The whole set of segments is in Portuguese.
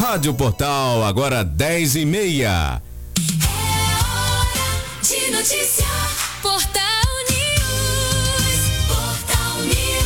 Rádio Portal, agora 10:30. De notícia, Portal News. Portal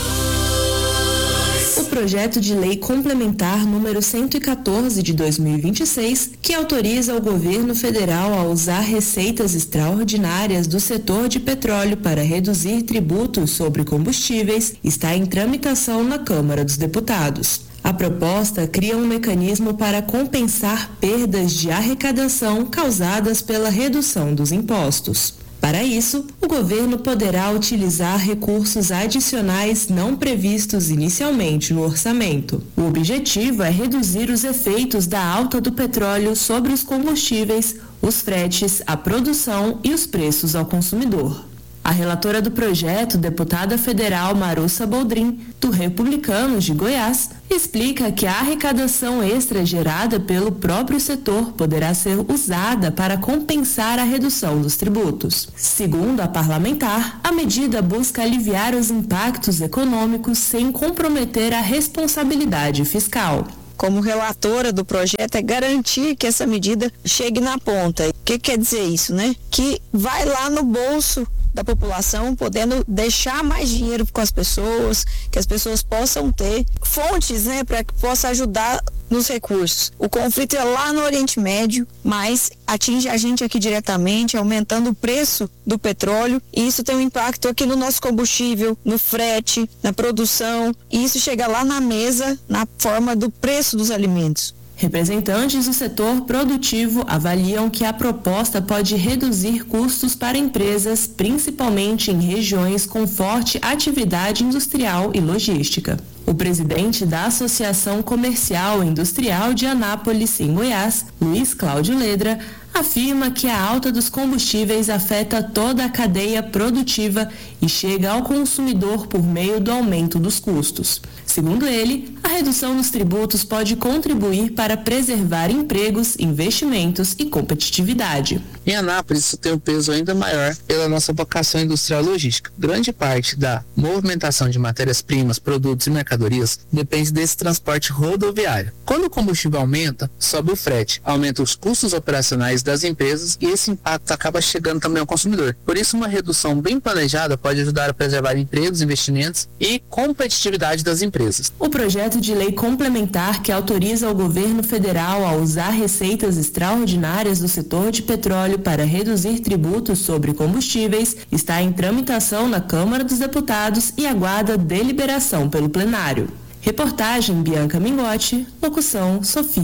News. O projeto de lei complementar número 114 de 2026, que autoriza o governo federal a usar receitas extraordinárias do setor de petróleo para reduzir tributos sobre combustíveis, está em tramitação na Câmara dos Deputados. A proposta cria um mecanismo para compensar perdas de arrecadação causadas pela redução dos impostos. Para isso, o governo poderá utilizar recursos adicionais não previstos inicialmente no orçamento. O objetivo é reduzir os efeitos da alta do petróleo sobre os combustíveis, os fretes, a produção e os preços ao consumidor. A relatora do projeto, deputada federal Marussa Boldrin, do Republicanos de Goiás, explica que a arrecadação extra gerada pelo próprio setor poderá ser usada para compensar a redução dos tributos. Segundo a parlamentar, a medida busca aliviar os impactos econômicos sem comprometer a responsabilidade fiscal. Como relatora do projeto, é garantir que essa medida chegue na ponta. O que quer dizer isso, né? Que vai lá no bolso da população, podendo deixar mais dinheiro com as pessoas, que as pessoas possam ter fontes, né, para que possa ajudar nos recursos. O conflito é lá no Oriente Médio, mas atinge a gente aqui diretamente, aumentando o preço do petróleo, e isso tem um impacto aqui no nosso combustível, no frete, na produção, e isso chega lá na mesa, na forma do preço dos alimentos. Representantes do setor produtivo avaliam que a proposta pode reduzir custos para empresas, principalmente em regiões com forte atividade industrial e logística. O presidente da Associação Comercial e Industrial de Anápolis, em Goiás, Luiz Cláudio Ledra, afirma que a alta dos combustíveis afeta toda a cadeia produtiva e chega ao consumidor por meio do aumento dos custos. Segundo ele, a redução dos tributos pode contribuir para preservar empregos, investimentos e competitividade. Em Anápolis, isso tem um peso ainda maior pela nossa vocação industrial e logística. Grande parte da movimentação de matérias-primas, produtos e mercadorias depende desse transporte rodoviário. Quando o combustível aumenta, sobe o frete, aumenta os custos operacionais das empresas e esse impacto acaba chegando também ao consumidor. Por isso, uma redução bem planejada pode ajudar a preservar empregos, investimentos e competitividade das empresas. O projeto de lei complementar que autoriza o governo federal a usar receitas extraordinárias do setor de petróleo para reduzir tributos sobre combustíveis está em tramitação na Câmara dos Deputados e aguarda deliberação pelo plenário. Reportagem Bianca Mingotti, locução Sofia